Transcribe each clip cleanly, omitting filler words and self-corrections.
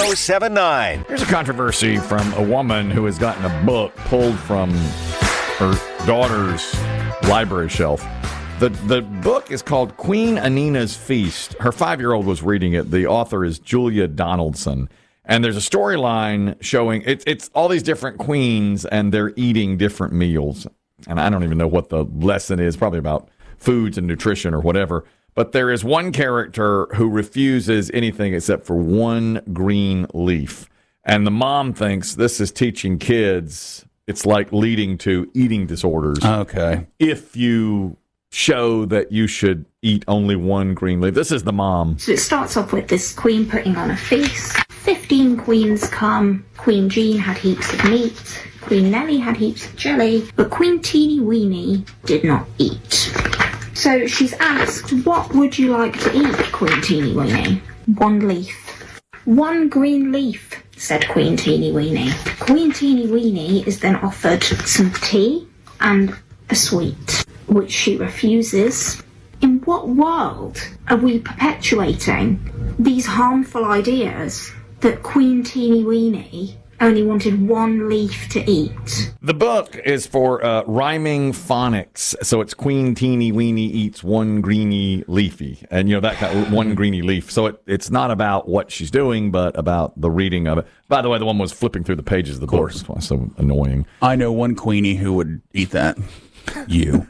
1079. Here's a controversy from a woman who has gotten a book pulled from her daughter's library shelf. The book is called Queen Anina's Feast. Her 5-year-old was reading it. The author is Julia Donaldson. And there's a storyline showing it's all these different queens and they're eating different meals. And I don't even know what the lesson is, probably about foods and nutrition or whatever. But there is one character who refuses anything except for one green leaf. And the mom thinks this is teaching kids, it's like leading to eating disorders. Okay. If you show that you should eat only one green leaf. This is the mom. So it starts off with this queen putting on a feast. 15 queens come. Queen Jean had heaps of meat. Queen Nellie had heaps of jelly. But Queen Teeny Weeny did not eat. So she's asked, what would you like to eat, Queen Teeny Weeny? One leaf. One green leaf, said Queen Teeny Weeny. Queen Teeny Weeny is then offered some tea and a sweet, which she refuses. In what world are we perpetuating these harmful ideas that Queen Teeny Weeny only wanted one leaf to eat? The book is for rhyming phonics, so it's Queen Teeny Weeny eats one greeny leafy, and that kind of one greeny leaf. So it's not about what she's doing, but about the reading of it. By the way, the one was flipping through the pages of the book. It's so annoying. I know one queenie who would eat that. You.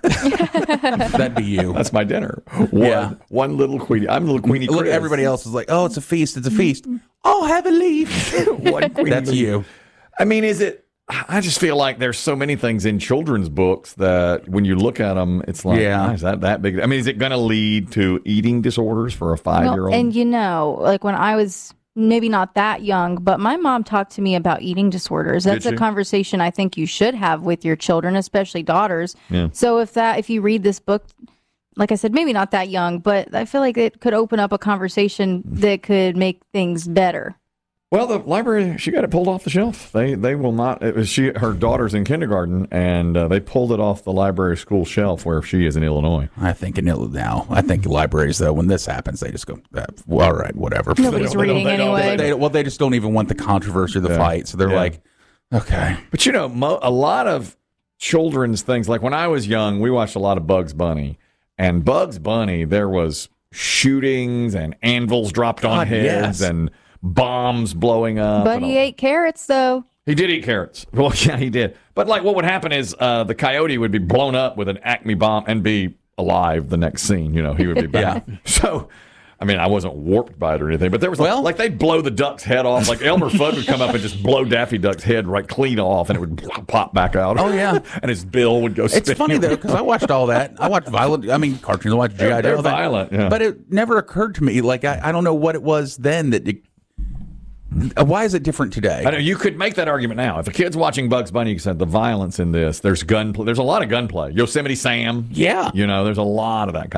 That'd be you. That's my dinner. One little queenie. I'm little queenie. Look, everybody else is like, oh, it's a feast. It's a feast. I'll have a leaf. One queenie. That's you. I mean, I just feel like there's so many things in children's books that when you look at them, it's like, why is that big? I mean, is it going to lead to eating disorders for a 5-year-old? And like when I was maybe not that young, but my mom talked to me about eating disorders. That's a conversation I think you should have with your children, especially daughters. Yeah. So if you read this book, like I said, maybe not that young, but I feel like it could open up a conversation that could make things better. Well, the library, she got it pulled off the shelf. They will not. Her daughter's in kindergarten, and they pulled it off the library school shelf where she is in Illinois. I think libraries, though, when this happens, they just go, all right, whatever. Nobody's reading anyway. They just don't even want the controversy of the fight, so they're like, okay. But a lot of children's things, like when I was young, we watched a lot of Bugs Bunny, and Bugs Bunny, there was shootings and anvils dropped on heads and bombs blowing up. But he ate carrots, though. He did eat carrots. Well, yeah, he did. But what would happen is the coyote would be blown up with an Acme bomb and be alive the next scene. He would be back. So, I mean, I wasn't warped by it or anything, but there was they'd blow the duck's head off. Like Elmer Fudd would come up and just blow Daffy Duck's head right clean off, and it would pop back out. Oh yeah, and his bill would go. It's funny though because I watched all that. I watched cartoons. I watched G.I. Joe. They're violent, but it never occurred to me. Like I don't know what it was then that. Why is it different today? I know you could make that argument now. If a kid's watching Bugs Bunny, you said the violence in this. There's a lot of gunplay. Yosemite Sam. Yeah. There's a lot of that kind